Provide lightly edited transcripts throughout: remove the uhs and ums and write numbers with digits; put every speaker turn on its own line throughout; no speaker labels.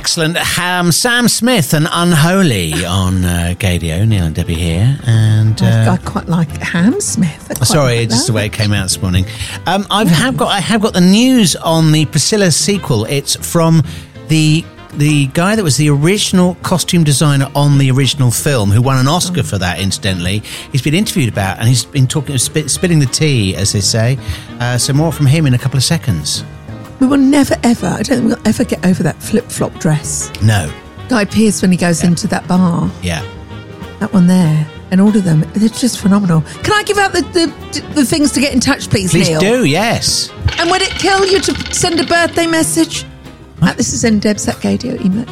excellent. Sam Smith and Unholy on Gadio. Neil and Debbie here. And
I quite like Ham Smith.
Sorry, just the way it came out this morning. I have got the news on the Priscilla sequel. It's from the guy that was the original costume designer on the original film, who won an Oscar for that, incidentally. He's been interviewed about, and he's been talking, spilling the tea, as they say. So more from him in a couple of seconds.
We will never, ever, I don't think we'll ever get over that flip-flop dress.
No.
Guy Pearce, when he goes into that bar.
Yeah.
That one there. And all of them, they're just phenomenal. Can I give out the things to get in touch, please, Neil?
Please do, yes.
And would it kill you to send a birthday message? This is ndebs@gadio. Email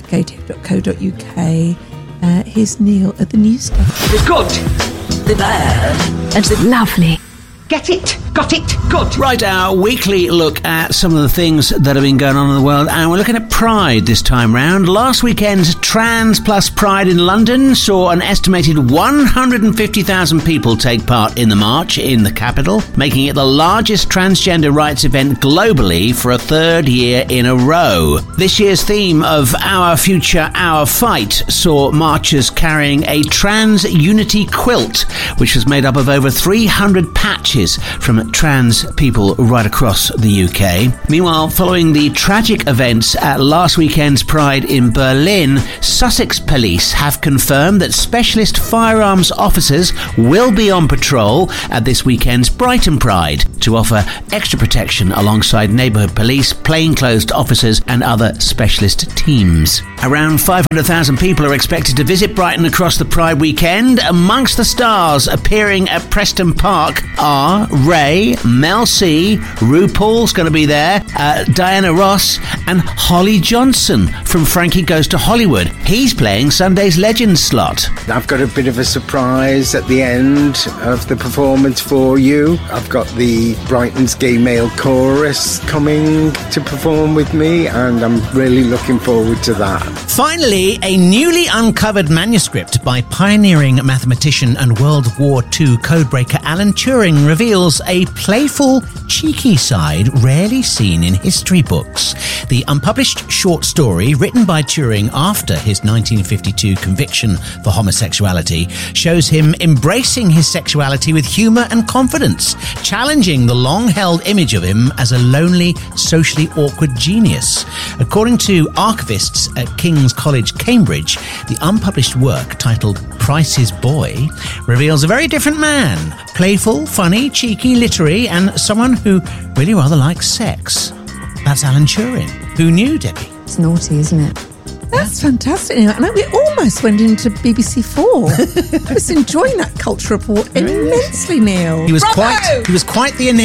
ndebs@gadio.co.uk. Here's Neil at the news desk.
The good, the bad,
and the lovely.
Get it? Got it? Good.
Right, our weekly look at some of the things that have been going on in the world, and we're looking at Pride this time round. Last weekend's Trans Plus Pride in London saw an estimated 150,000 people take part in the march in the capital, making it the largest transgender rights event globally for a third year in a row. This year's theme of Our Future, Our Fight saw marchers carrying a trans unity quilt, which was made up of over 300 patches from trans people right across the UK. Meanwhile, following the tragic events at last weekend's Pride in Berlin, Sussex Police have confirmed that specialist firearms officers will be on patrol at this weekend's Brighton Pride to offer extra protection alongside neighbourhood police, plainclothes officers and other specialist teams. Around 500,000 people are expected to visit Brighton across the Pride weekend. Amongst the stars appearing at Preston Park are Ray, Mel C, RuPaul's going to be there, Diana Ross and Holly Johnson from Frankie Goes to Hollywood. He's playing Sunday's Legends slot.
I've got a bit of a surprise at the end of the performance for you. I've got the Brighton's Gay Male Chorus coming to perform with me, and I'm really looking forward to that.
Finally, a newly uncovered manuscript by pioneering mathematician and World War II codebreaker Alan Turing reveals a playful, cheeky side rarely seen in history books. The unpublished short story, written by Turing after his 1952 conviction for homosexuality, shows him embracing his sexuality with humour and confidence, challenging the long-held image of him as a lonely, socially awkward genius. According to archivists at King's College, Cambridge, the unpublished work, titled Price's Boy, reveals a very different man. Playful, funny, cheeky, literary, and someone who really rather likes sex. That's Alan Turing. Who knew, Debbie?
It's naughty, isn't it? That's fantastic. And we almost went into BBC 4. I was enjoying that culture report immensely, Neil.
He was quite the